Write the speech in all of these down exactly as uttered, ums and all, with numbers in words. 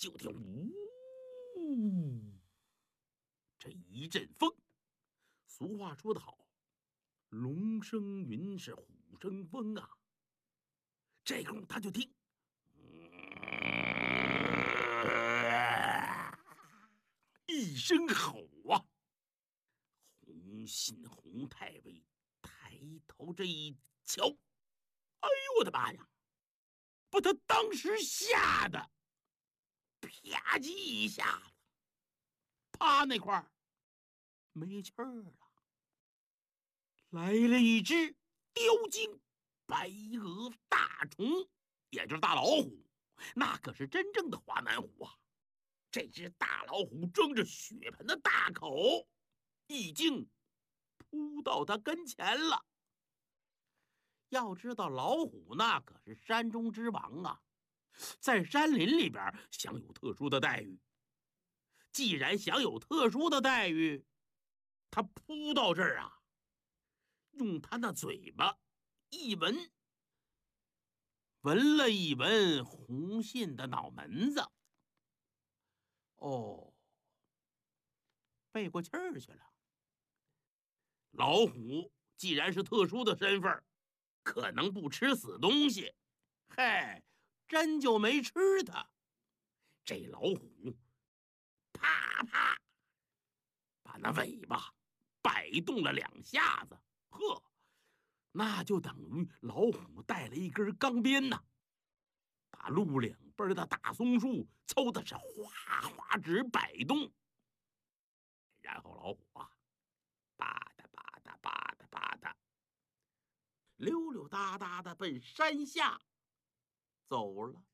就听呜，这一阵风。俗话说得好，龙生云是虎生风啊。这功夫他就听，一声吼啊！洪信洪太尉抬头这一瞧，哎呦我的妈呀！把他当时吓得啪叽一下子，趴那块儿没气儿了。来了一只雕精白额大虫，也就是大老虎，那可是真正的华南虎啊！这只大老虎睁着血盆的大口，已经扑到他跟前了。要知道，老虎那可是山中之王啊，在山林里边享有特殊的待遇。既然享有特殊的待遇，他扑到这儿啊，用他那嘴巴一闻，闻了一闻洪信的脑门子，哦，背过气儿去了。老虎既然是特殊的身份，可能不吃死东西，嘿，真就没吃它。这老虎啪啪把那尾巴摆动了两下子，呵，那就等于老虎带了一根钢鞭呐，把路两边的大松树抽的是哗哗直摆动。然后老虎啊，吧嗒吧嗒吧嗒吧嗒，溜溜达达的奔山下走了。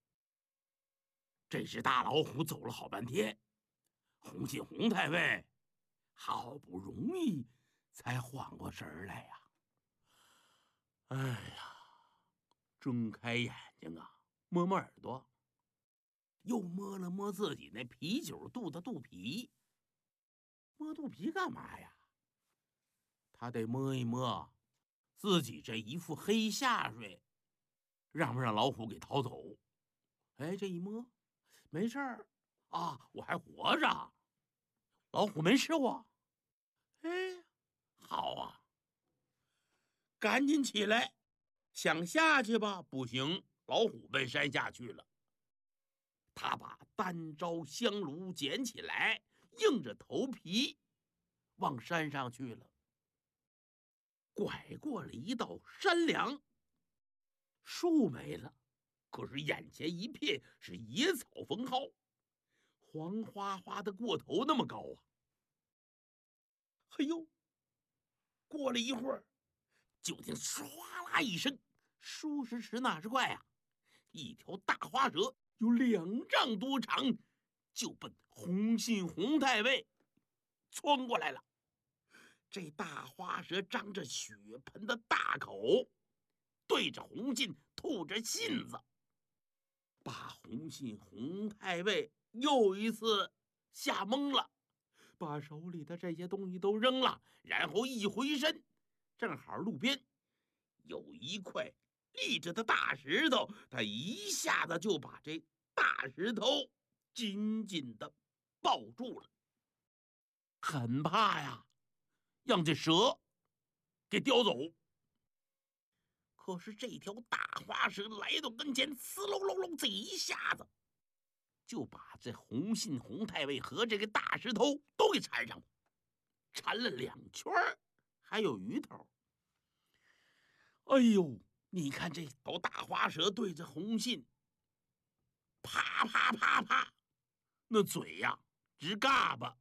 这只大老虎走了好半天，洪信洪太尉好不容易才缓过神来呀！哎呀，睁开眼睛啊，摸摸耳朵，又摸了摸自己那啤酒肚的肚皮。摸肚皮干嘛呀？他得摸一摸自己这一副黑下水，让不让老虎给掏走？哎，这一摸，没事儿啊，我还活着，老虎没吃我。哎，好啊，赶紧起来，想下去吧，不行，老虎奔山下去了。他把单招香炉捡起来，硬着头皮往山上去了。拐过了一道山梁，树没了，可是眼前一片是野草丰蒿，黄花花的过头那么高啊！嘿呦，过了一会儿，就听唰啦一声，说时迟那时快啊，一条大花蛇有两丈多长，就奔洪信洪太尉窜过来了。这大花蛇张着血盆的大口，对着洪信吐着信子，把洪信洪太尉又一次吓懵了，把手里的这些东西都扔了，然后一回身，正好路边有一块立着的大石头，他一下子就把这大石头紧紧的抱住了，很怕呀，让这蛇给叼走。可是这条大花蛇来到跟前，呲喽喽喽，这一下子就把这洪信洪太尉和这个大石头都给缠上了，缠了两圈还有余头。哎呦，你看这条大花蛇对着洪信啪啪啪啪，那嘴呀直嘎巴。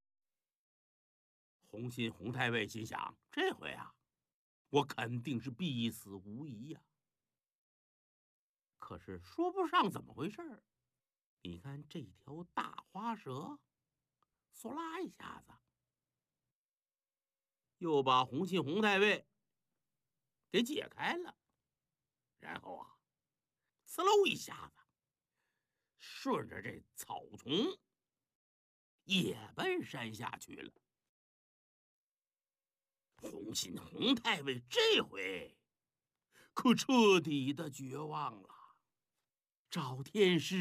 洪信洪太尉心想，这回啊，我肯定是必死无疑呀。可是说不上怎么回事，你看这条大花蛇，嗖啦一下子，又把洪信洪太尉给解开了，然后啊，呲溜一下子，顺着这草丛也奔山下去了。洪信洪太尉这回可彻底的绝望了，找天师